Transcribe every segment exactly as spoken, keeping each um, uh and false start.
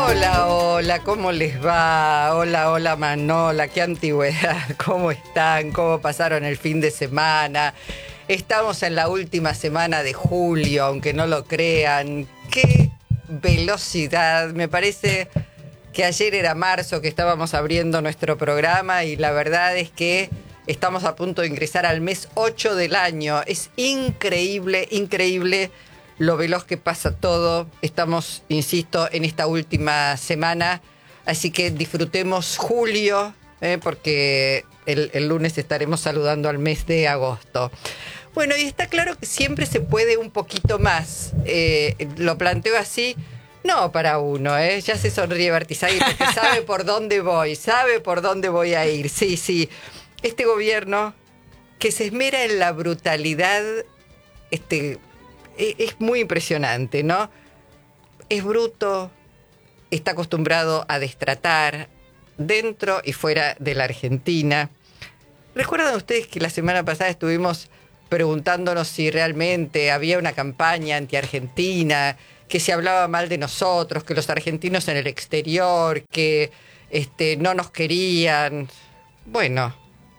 Hola, hola, ¿cómo les va? Hola, hola Manola, qué antigüedad, ¿cómo están? ¿Cómo pasaron el fin de semana? Estamos en la última semana de julio, aunque no lo crean. ¡Qué velocidad! Me parece que ayer era marzo que estábamos abriendo nuestro programa y la verdad es que estamos a punto de ingresar al mes ocho del año. Es increíble, increíble lo veloz que pasa todo. Estamos, insisto, en esta última semana, así que disfrutemos julio, eh, porque el, el lunes estaremos saludando al mes de agosto. Bueno, y está claro que siempre se puede un poquito más. Eh, lo planteo así, no para uno, ¿eh? Ya se sonríe Bertizagui porque sabe por dónde voy, sabe por dónde voy a ir. Sí, sí. Este gobierno que se esmera en la brutalidad, este... es muy impresionante, ¿no? Es bruto, está acostumbrado a destratar dentro y fuera de la Argentina. ¿Recuerdan ustedes que la semana pasada estuvimos preguntándonos si realmente había una campaña anti-argentina, que se hablaba mal de nosotros, que los argentinos en el exterior, que este, no nos querían? Bueno,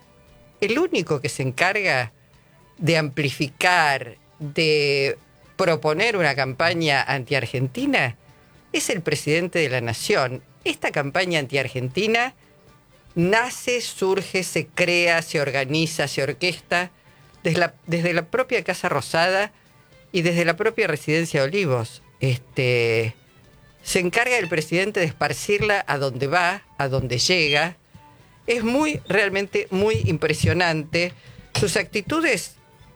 el único que se encarga de amplificar, de proponer una campaña anti-argentina es el presidente de la Nación. Esta campaña anti-argentina nace, surge, se crea, se organiza, se orquesta desde la, desde la propia Casa Rosada y desde la propia Residencia de Olivos. Este, se encarga el presidente de esparcirla a donde va, a donde llega. Es muy, realmente muy impresionante. Sus actitudes...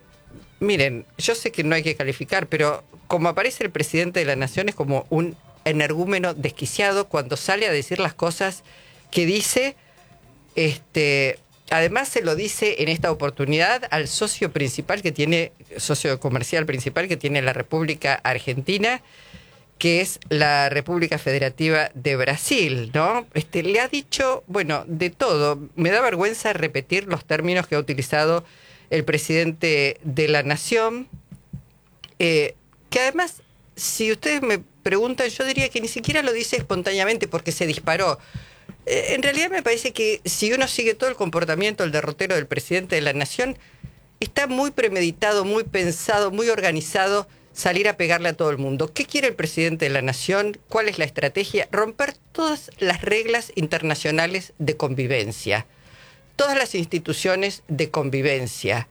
Miren, yo sé que no hay que calificar, pero como aparece el presidente de la Nación es como un energúmeno desquiciado cuando sale a decir las cosas que dice. Este, además se lo dice en esta oportunidad al socio principal que tiene, socio comercial principal que tiene la República Argentina, que es la República Federativa de Brasil, ¿no? Este, le ha dicho, bueno, de todo. Me da vergüenza repetir los términos que ha utilizado el presidente de la Nación, eh, que además, si ustedes me preguntan, yo diría que ni siquiera lo dice espontáneamente porque se disparó. Eh, en realidad me parece que si uno sigue todo el comportamiento, el derrotero del presidente de la Nación, está muy premeditado, muy pensado, muy organizado salir a pegarle a todo el mundo. ¿Qué quiere el presidente de la Nación? ¿Cuál es la estrategia? Romper todas las reglas internacionales de convivencia, todas las instituciones de convivencia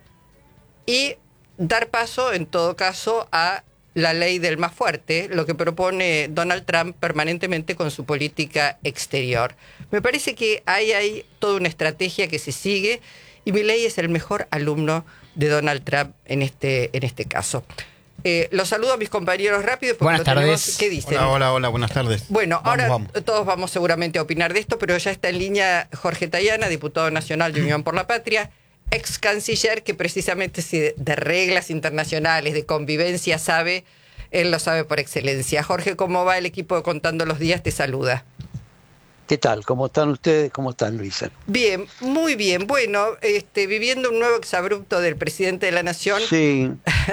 y dar paso, en todo caso, a la ley del más fuerte, lo que propone Donald Trump permanentemente con su política exterior. Me parece que ahí hay toda una estrategia que se sigue y Milei es el mejor alumno de Donald Trump en este, en este caso. Eh, los saludo a mis compañeros rápido. Porque buenas lo tardes. Tenemos, ¿qué dicen? Hola, hola, hola, buenas tardes. Bueno, vamos, ahora vamos. todos vamos seguramente a opinar de esto, pero ya está en línea Jorge Tayana, diputado nacional de Unión por la Patria, ex canciller, que precisamente si de, de reglas internacionales, de convivencia sabe, él lo sabe por excelencia. Jorge, ¿cómo va el equipo de Contando los Días? Te saluda. ¿Qué tal? ¿Cómo están ustedes? ¿Cómo están, Luisa? Bien, muy bien. Bueno, este, viviendo un nuevo exabrupto del presidente de la Nación. Sí.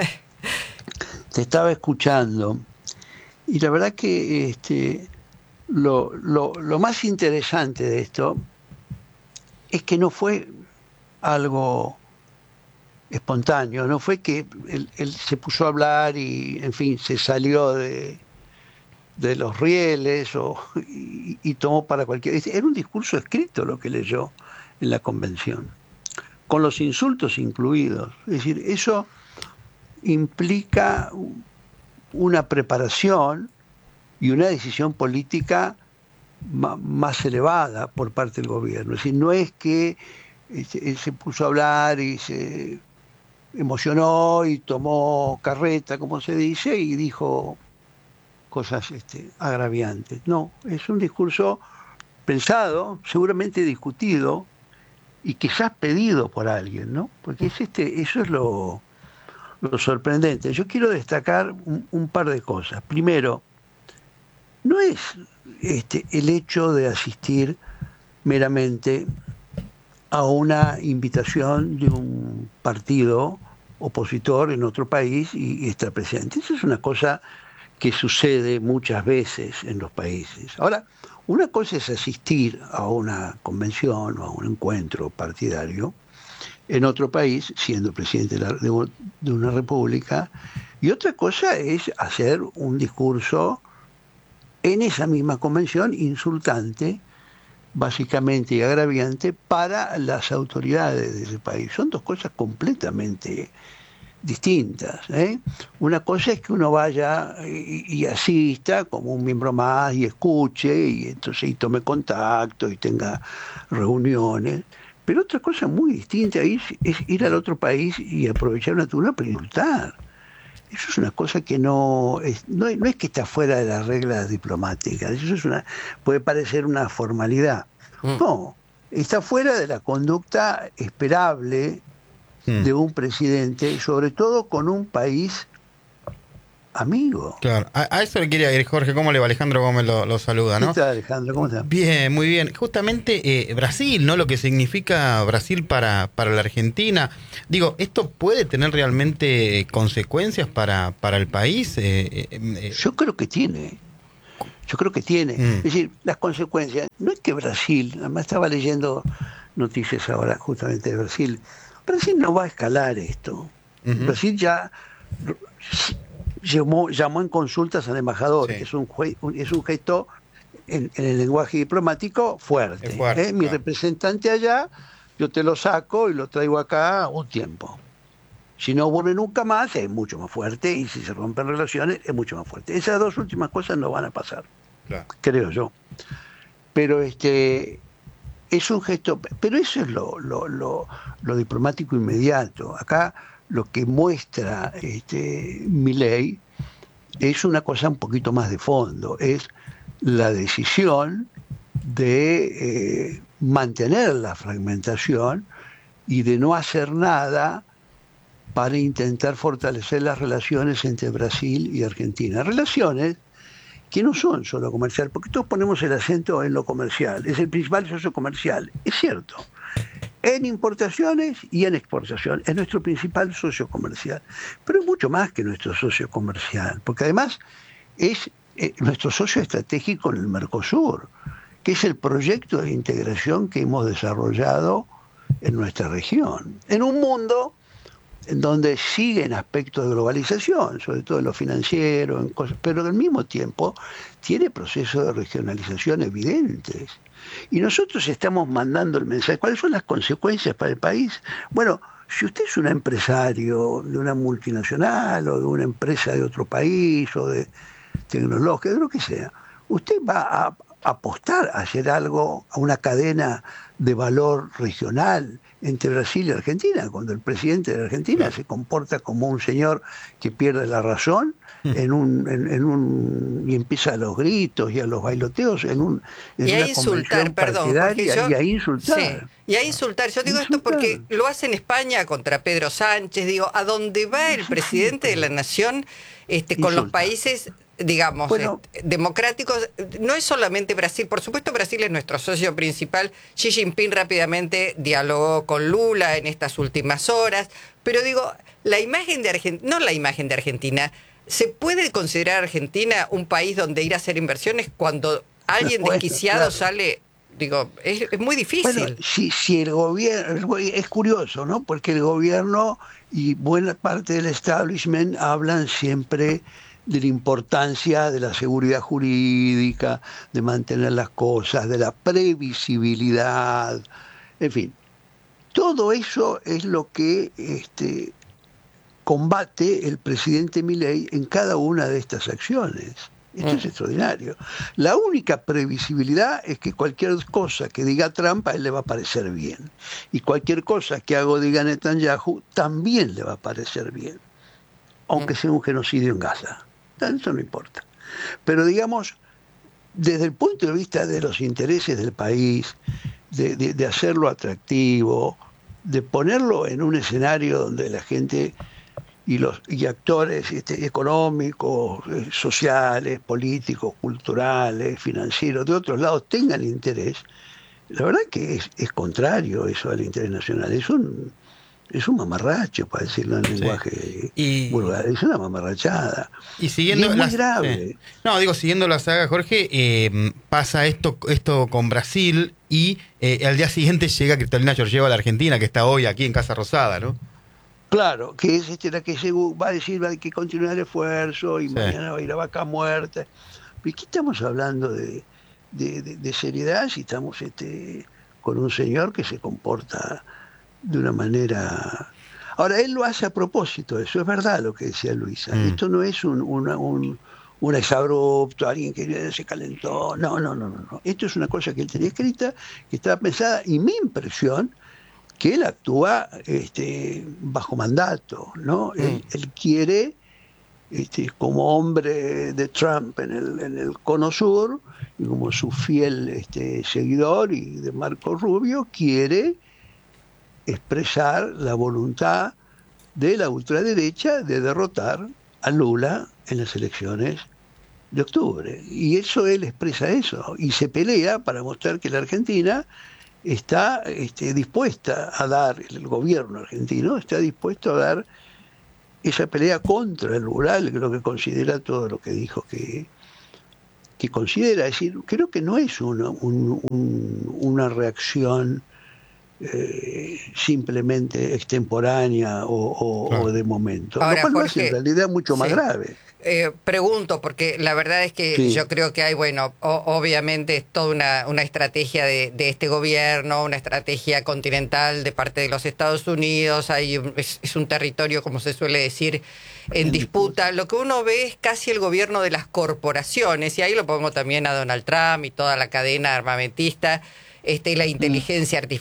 Te estaba escuchando y la verdad que este, lo, lo, lo más interesante de esto es que no fue algo espontáneo, no fue que él, él se puso a hablar y, en fin, se salió de, de los rieles o, y, y tomó para cualquier... Era un discurso escrito lo que leyó en la convención, con los insultos incluidos. Es decir, eso implica una preparación y una decisión política más elevada por parte del gobierno. Es decir, no es que él se puso a hablar y se emocionó y tomó carreta, como se dice, y dijo cosas este, agraviantes. No, es un discurso pensado, seguramente discutido y quizás pedido por alguien, ¿no? Porque es este, eso es lo... lo sorprendente. Yo quiero destacar un, un par de cosas. Primero, no es este, el hecho de asistir meramente a una invitación de un partido opositor en otro país y, y estar presente. Eso es una cosa que sucede muchas veces en los países. Ahora, una cosa es asistir a una convención o a un encuentro partidario en otro país, siendo presidente de, la, de, de una república, y otra cosa es hacer un discurso en esa misma convención insultante, básicamente y agraviante, para las autoridades de ese país. Son dos cosas completamente distintas, ¿eh? Una cosa es que uno vaya y, y asista como un miembro más y escuche y entonces y tome contacto y tenga reuniones, pero otra cosa muy distinta es, es ir al otro país y aprovechar una tribuna para insultar. Eso es una cosa que no es, no, no es que está fuera de las reglas diplomáticas, eso es una, puede parecer una formalidad. Mm. No, está fuera de la conducta esperable mm. de un presidente, sobre todo con un país amigo. Claro, a, a eso le quería ir, Jorge. ¿Cómo le va? Alejandro Gómez lo, lo saluda, ¿no? ¿Qué tal, Alejandro? ¿Cómo estás? Bien, muy bien. Justamente eh, Brasil, ¿no? Lo que significa Brasil para, para la Argentina. Digo, ¿esto puede tener realmente consecuencias para, para el país? Eh, eh, Yo creo que tiene. Yo creo que tiene. Mm. Es decir, las consecuencias, no es que Brasil, además estaba leyendo noticias ahora justamente de Brasil, Brasil no va a escalar esto. Uh-huh. Brasil ya llamó, llamó en consultas al embajador, sí. que es un, es un gesto en, en el lenguaje diplomático fuerte. fuerte ¿eh? Mi claro. representante allá, yo te lo saco y lo traigo acá un tiempo. Si no vuelve nunca más, es mucho más fuerte, y si se rompen relaciones, es mucho más fuerte. Esas dos últimas cosas no van a pasar, claro. creo yo. Pero este es un gesto, pero eso es lo, lo, lo, lo diplomático inmediato. Acá lo que muestra este, Milei es una cosa un poquito más de fondo, es la decisión de eh, mantener la fragmentación y de no hacer nada para intentar fortalecer las relaciones entre Brasil y Argentina. Relaciones que no son solo comercial, porque todos ponemos el acento en lo comercial, es el principal socio comercial, es cierto, en importaciones y en exportación, es nuestro principal socio comercial, pero es mucho más que nuestro socio comercial, porque además es eh, nuestro socio estratégico en el Mercosur, que es el proyecto de integración que hemos desarrollado en nuestra región, en un mundo en donde siguen aspectos de globalización, sobre todo en lo financiero, en cosas, pero al mismo tiempo tiene procesos de regionalización evidentes. Y nosotros estamos mandando el mensaje. ¿Cuáles son las consecuencias para el país? Bueno, si usted es un empresario de una multinacional o de una empresa de otro país o de tecnológica, de lo que sea, usted va a apostar a hacer algo, a una cadena de valor regional entre Brasil y Argentina, cuando el presidente de Argentina se comporta como un señor que pierde la razón en un, en, en un y empieza a los gritos y a los bailoteos en un en y a una insultar, perdón, yo, y a insultar. Sí, y a insultar. Yo digo insultar. Esto porque lo hace en España contra Pedro Sánchez, digo, a donde va el presidente de la nación, este, con Insulta. los países, digamos, bueno, eh, democráticos, no es solamente Brasil, por supuesto Brasil es nuestro socio principal, Xi Jinping rápidamente dialogó con Lula en estas últimas horas, pero digo, la imagen de Argentina, no la imagen de Argentina, ¿se puede considerar Argentina un país donde ir a hacer inversiones cuando alguien bueno, desquiciado claro. sale? Digo, es, es muy difícil. Bueno, si, si el gobierno, es curioso, ¿no? Porque el gobierno y buena parte del establishment hablan siempre de la importancia de la seguridad jurídica, de mantener las cosas, de la previsibilidad, en fin. Todo eso es lo que este, combate el presidente Milei en cada una de estas acciones. Esto mm. es extraordinario. La única previsibilidad es que cualquier cosa que diga Trump a él le va a parecer bien. Y cualquier cosa que haga o diga Netanyahu también le va a parecer bien. Aunque mm. sea un genocidio en Gaza. Eso no importa. Pero digamos, desde el punto de vista de los intereses del país, de, de, de hacerlo atractivo, de ponerlo en un escenario donde la gente y los y actores este, económicos, eh, sociales, políticos, culturales, financieros, de otros lados tengan interés, la verdad que es, es contrario eso al interés nacional. Es un es un mamarracho, para decirlo en Sí. lenguaje Y- vulgar, es una mamarrachada. Y siguiendo Y es muy las- grave. sí. No, digo, siguiendo la saga, Jorge, eh, pasa esto esto con Brasil y eh, al día siguiente llega Cristalina Georgieva a la Argentina, que está hoy aquí en Casa Rosada, ¿no? Claro, que es este, la que se va a decir hay que continuar el esfuerzo y Sí. mañana va a ir a vaca muerta. ¿Y qué estamos hablando de, de, de- de seriedad si estamos este, con un señor que se comporta de una manera... Ahora, él lo hace a propósito, eso es verdad lo que decía Luisa. Mm. Esto no es un, una- un, un exabrupto, alguien que se calentó. No, no, no, no, no. Esto es una cosa que él tenía escrita, que estaba pensada, y mi impresión que él actúa este, bajo mandato, ¿no? Mm. Él, él quiere, este, como hombre de Trump en el, en el Cono Sur, y como su fiel este, seguidor y de Marco Rubio, quiere expresar la voluntad de la ultraderecha de derrotar a Lula en las elecciones de octubre. Y eso él expresa eso, y se pelea para mostrar que la Argentina está este, dispuesta a dar, el gobierno argentino está dispuesto a dar esa pelea contra el rural, lo que considera todo lo que dijo que, que considera. Es decir, creo que no es una, un, un, una reacción eh, simplemente extemporánea o, o, Claro. o de momento, Ahora, lo cual lo hace Jorge, en realidad mucho más sí. grave. Eh, pregunto, porque la verdad es que Sí. yo creo que hay, bueno, o- obviamente es toda una, una estrategia de, de este gobierno, una estrategia continental de parte de los Estados Unidos, hay un- es, es un territorio, como se suele decir, en En disputa. disputa. Lo que uno ve es casi el gobierno de las corporaciones, y ahí lo pongo también a Donald Trump y toda la cadena armamentista, este, y la inteligencia